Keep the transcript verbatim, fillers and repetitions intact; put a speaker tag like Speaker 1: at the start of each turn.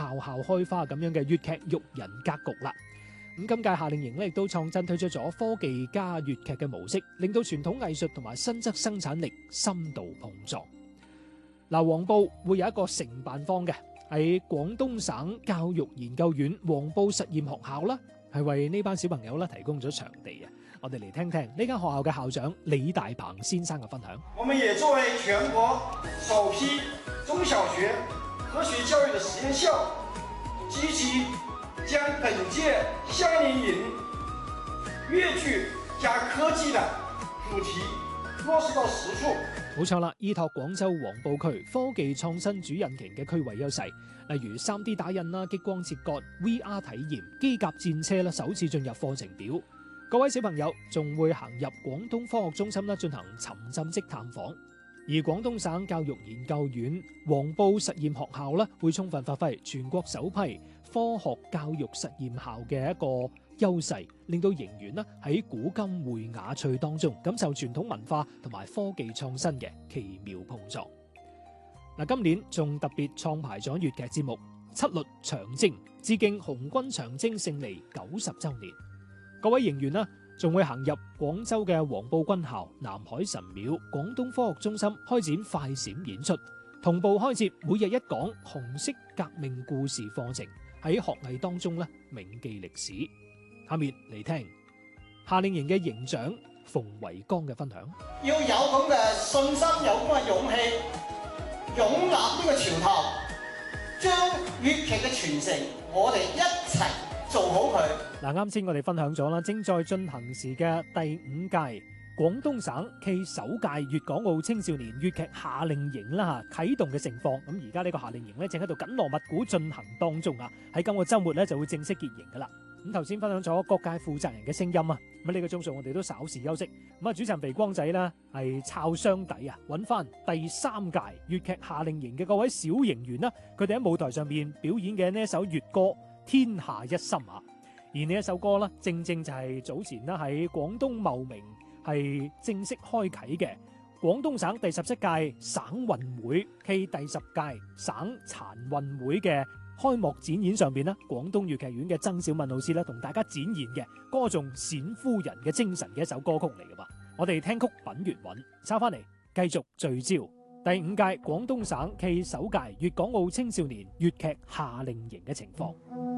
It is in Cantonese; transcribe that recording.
Speaker 1: 校校開花咁樣嘅粵劇育人格局啦。咁今屆夏令營咧亦都創新推出咗科技加粵劇嘅模式，令到傳統藝術同埋新質生產力深度碰撞。嗱，黃埔會有一個承辦方嘅，喺廣東省教育研究院黃埔實驗學校啦，係為呢班小朋友咧提供咗場地啊！我哋嚟聽聽呢間學校嘅校長李大鵬先生嘅分享。
Speaker 2: 我們也作為全國首批中小學科學教育的實驗校，積極將本屆夏令營粵劇加科技的主題落實到實處。
Speaker 1: 冇錯啦，依託廣州黃埔區科技創新主引擎嘅區位優勢，例如 三 D 打印啦、激光切割、V R 體驗、機甲戰車啦，首次進入課程表。各位小朋友仲會行入廣東科學中心啦，進行沉浸式探訪。而廣東省教育研究院黃埔實驗學校咧，會充分發揮全國首批科學教育實驗校嘅一個優勢，令到營員咧喺古今匯雅趣當中感受傳統文化同埋科技創新嘅奇妙碰撞。嗱，今年仲特別創排咗粵劇節目《七律長征》，致敬紅軍長征勝利九十週年。各位營員呢，仲會行入廣州嘅黃埔軍校、南海神廟、廣東科學中心開展快閃演出，同步開設每日一講紅色革命故事課程，喺學藝當中咧銘記歷史。下面嚟聽夏令營嘅營長馮維剛嘅分享。
Speaker 2: 要有咁嘅信心，有咁嘅勇氣，擁立呢個潮頭，將粵劇嘅傳承，我哋一齊做好佢。
Speaker 1: 嗱，啱先我哋分享咗啦，正在進行時嘅第五屆廣東省暨首屆粵港澳青少年粵劇夏令營啦嚇啟動嘅情況。咁而家呢個夏令營咧正喺度緊鑼密鼓進行當中啊！喺今個週末咧就會正式結營噶啦。咁頭先分享咗各界負責人嘅聲音啊，咁呢個鐘數我哋都稍事休息。咁啊，主持人肥光仔呢係抄箱底啊，揾翻第三屆粵劇夏令營嘅各位小營員啦，佢哋喺舞台上面表演嘅呢一首粵歌《天下一心》啊。而呢一首歌呢，正正就係早前呢喺廣東茂名係正式開啓嘅廣東省第十七屆省運會暨第十屆省殘運會嘅開幕展演上邊呢，廣東粵劇院嘅曾小敏老師咧同大家展現嘅歌頌冼夫人嘅精神嘅一首歌曲嚟噶嘛。我哋聽曲品粵韻，抄翻嚟繼續聚焦第五屆廣東省暨首屆粵港澳青少年粵劇夏令營嘅情況。